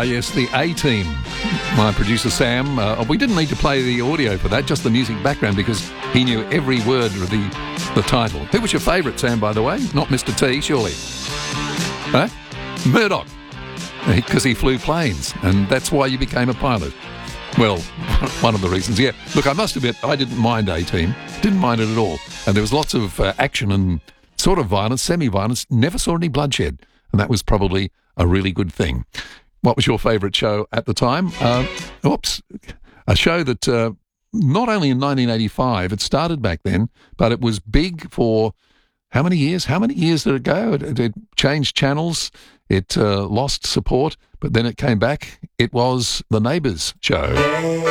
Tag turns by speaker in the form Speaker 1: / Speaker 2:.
Speaker 1: Yes, the A-Team. My producer Sam, we didn't need to play the audio for that, just the music background, because he knew every word of the title. Who was your favourite, Sam, by the way? Not Mr. T, surely? Huh? Murdoch. Because he flew planes, and that's why you became a pilot. Well, one of the reasons, yeah. Look, I must admit, I didn't mind A-Team. Didn't mind it at all. And there was lots of action and sort of violence, semi-violence. Never saw any bloodshed. And that was probably a really good thing. What was your favourite show at the time? A show that not only in 1985, it started back then, but it was big for how many years? How many years did it go? It changed channels. It lost support, but then it came back. It was The Neighbours Show.